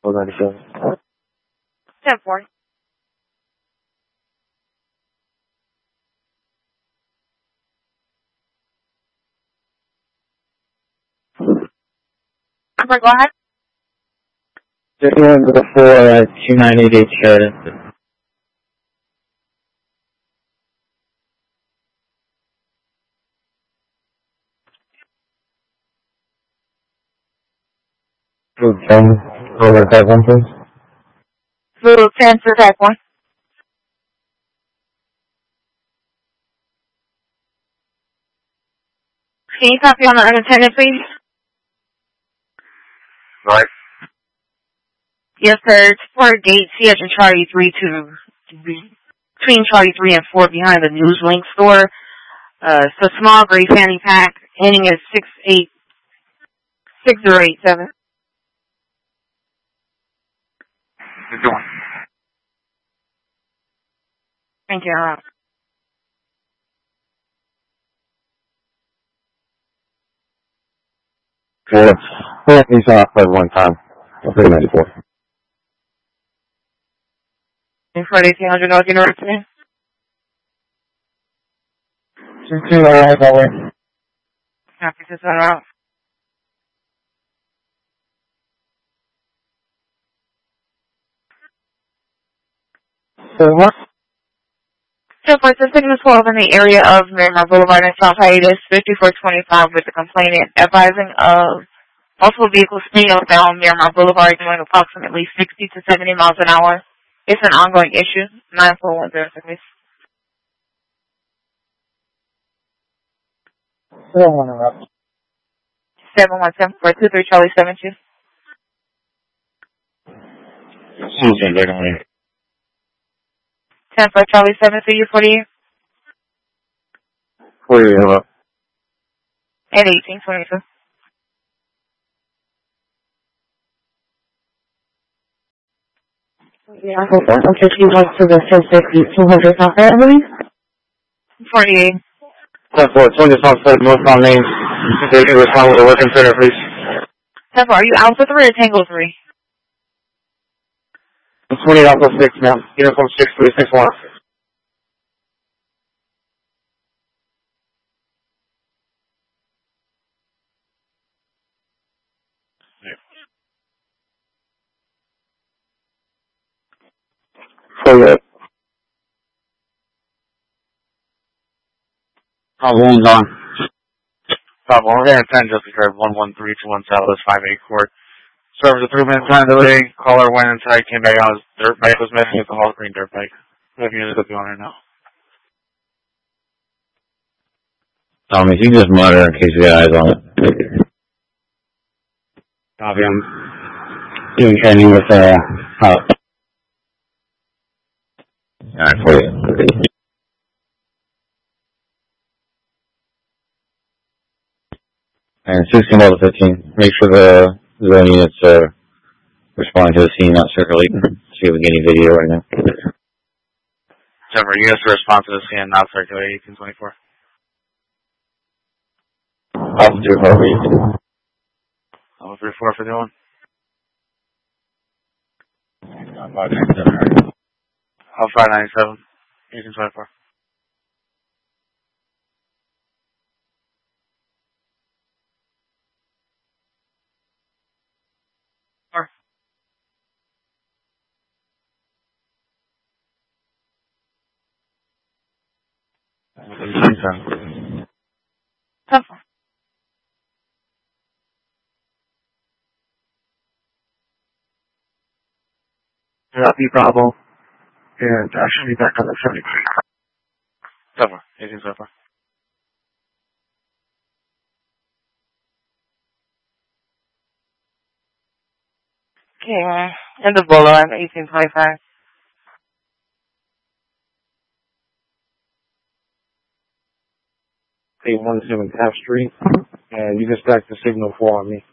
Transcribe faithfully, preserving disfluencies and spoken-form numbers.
four ninety-seven. ten four. Number, go ahead. One to four at two nine eight eight Sheridan. Food ten, over type one, please. Food ten for type one. Can you copy on the unattended, please? Right. Yes, sir. It's for gate C at Charlie three to between Charlie three and four behind the NewsLink store. Uh, it's a small gray fanny pack, ending at six eight six zero eight seven. Good doing. Thank you. Uh, Four. Yeah, he's off by one time. three ninety-four. for eighteen hundred North University. Two two, alright, that way. Happy to send out. So what? So for the signal twelve in the area of Miramar Boulevard and South Hiatus, fifty-four twenty-five with the complainant advising of multiple vehicles speeding up down Miramar Boulevard doing approximately sixty to seventy miles an hour. It's an ongoing issue. nine four one zero six. seven one interrupt. seven one seven four two three Charlie seven two. Susan, they're going to ten four Charlie seven two, you forty-eight. forty-eight, hello. And eighteen twenty-two. Yeah, hold on. I'm just going to the two hundred South Avenue. forty-eight. ten four, twenty Southside, North Palm Main. They can respond with a working center, please. ten four, are you Alpha three or Tango three? twenty Alpha six, ma'am. Uniform six three six one. So, yeah. Top one's on. Top one, we're going to attend just because one one three two one Southwest five eight Court. Serves a three minute time delay. Caller went inside, came back on. His dirt bike was missing. It's a Hall Green dirt bike. We have units up the owner now. Tommy, you just monitor in case you got eyes on it. Copy, I'm doing training with, uh, how? Alright, for you. And sixteen to fifteen, make sure the zone units are responding to the scene, not circulating. See if we get any video right now. Several units to respond to the scene, not circulate, eighteen twenty-four. I'll do it for you. I'll three four for the one. I'll five ninety-seven, eighteen twenty-four. ten four. Copy, Bravo. And I should be back on the seventy-three. Seven, eighteen twenty-four. Okay, uh, in the Bolo, I'm eighteen twenty-five. eight one seven Taft Street. And you can stack the signal for me.